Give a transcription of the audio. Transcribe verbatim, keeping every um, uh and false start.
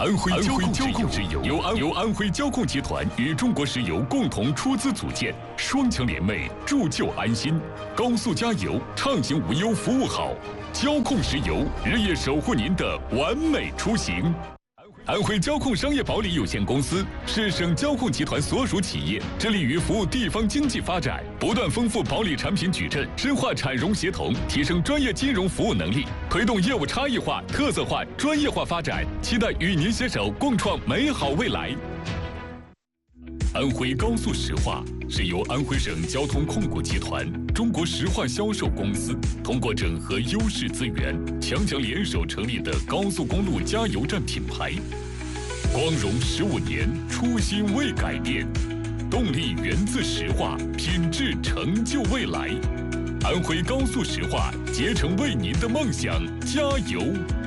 安徽交控石油由安由安徽交控集团与中国石油共同出资组建，双强联袂，铸就安心。高速加油，畅行无忧，服务好。交控石油日夜守护您的完美出行。安徽交控商业保理有限公司是省交控集团所属企业，致力于服务地方经济发展，不断丰富保理产品矩阵，深化产融协同，提升专业金融服务能力，推动业务差异化、特色化、专业化发展，期待与您携手共创美好未来。安徽高速石化是由安徽省交通控股集团、中国石化销售公司通过整合优势资源，强强联手成立的高速公路加油站品牌。光荣十五年，初心未改变，动力源自石化，品质成就未来。安徽高速石化，竭诚为您的梦想加油。